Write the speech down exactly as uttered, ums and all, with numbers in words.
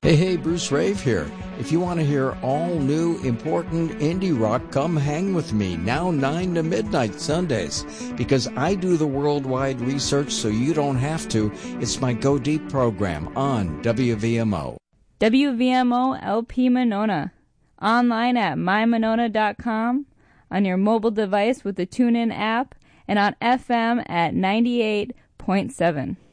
Hey, hey, Bruce Rave here. If you want to hear all new, important indie rock, come hang with me now nine to midnight Sundays. Because I do the worldwide research so you don't have to. It's my Go Deep program on W V M O. W V M O L P Monona. Online at my monona dot com, on your mobile device with the TuneIn app, and on F M at ninety-eight point seven.